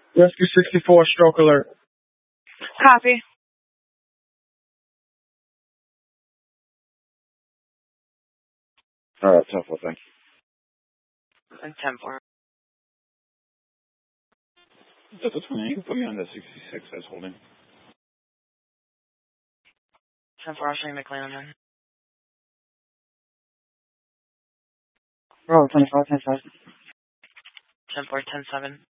Rescue 64, stroke alert. Copy. All right, 10-4, thank you. And 10-4. That's fine. You can put me on the 66 as holding. 10-4, I'll show you McLean then. Roll 24, 10-7. 10-4, 10-7.